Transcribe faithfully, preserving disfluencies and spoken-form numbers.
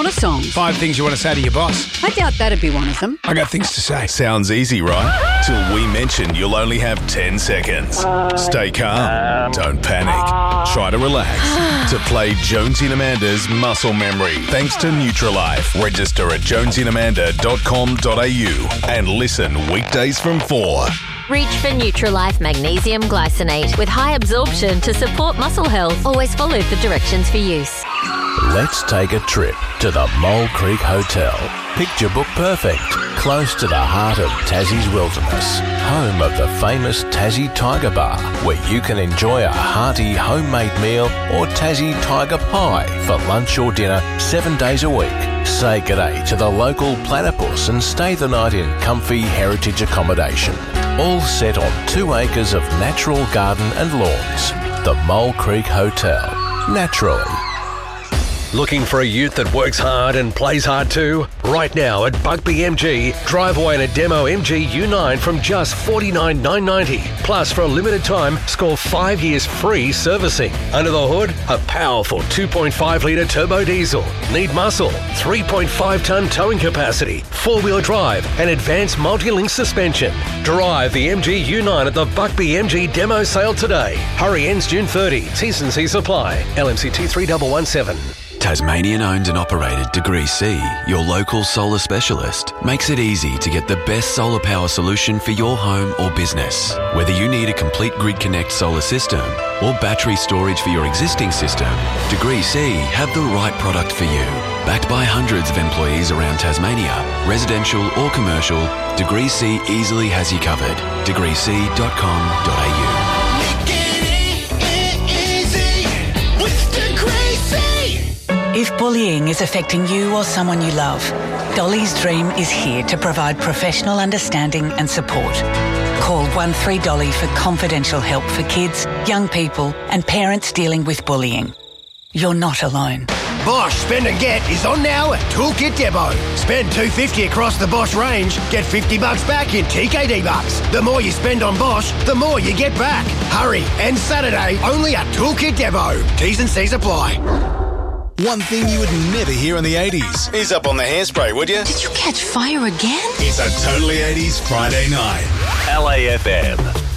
not a song. Five things you want to say to your boss. I doubt that'd be one of them. I got things to say. Sounds easy, right? Till we mention you'll only have ten seconds. Stay calm. Don't panic. Try to relax. To play Jonesy and Amanda's Muscle Memory. Thanks to Nutrilife. Register at jonesy and amanda dot com dot a u and listen weekdays from four. Reach for Nutrilife Magnesium Glycinate with high absorption to support muscle health. Always follow the directions for use. Let's take a trip to the Mole Creek Hotel. Picture book perfect, close to the heart of Tassie's wilderness, home of the famous Tassie Tiger Bar, where you can enjoy a hearty homemade meal or Tassie Tiger Pie for lunch or dinner seven days a week. Say g'day to the local platypus and stay the night in comfy heritage accommodation. All set on two acres of natural garden and lawns. The Mole Creek Hotel. Naturally. Looking for a ute that works hard and plays hard too? Right now at Bugbee M G, drive away in a demo M G U nine from just forty-nine thousand nine hundred ninety dollars. Plus, for a limited time, score five years free servicing. Under the hood, a powerful two point five litre turbo diesel. Need muscle, three point five tonne towing capacity, four-wheel drive and advanced multi-link suspension. Drive the M G U nine at the Bugbee M G demo sale today. Hurry, ends June thirtieth. T's and C's apply. L M C T three one one seven. Tasmanian owned and operated Degree C, your local solar specialist, makes it easy to get the best solar power solution for your home or business. Whether you need a complete Grid Connect solar system or battery storage for your existing system, Degree C have the right product for you. Backed by hundreds of employees around Tasmania, residential or commercial, Degree C easily has you covered. degree c dot com dot a u. If bullying is affecting you or someone you love, Dolly's Dream is here to provide professional understanding and support. Call one three Dolly for confidential help for kids, young people and parents dealing with bullying. You're not alone. Bosch Spend and Get is on now at Toolkit Depot. Spend two hundred fifty dollars across the Bosch range, get fifty bucks back in T K D bucks. The more you spend on Bosch, the more you get back. Hurry, and Saturday only at Toolkit Depot. T's and C's apply. One thing you would never hear in the eighties. Ease up on the hairspray, would you? Did you catch fire again? It's a Totally eighties Friday night. L A F M.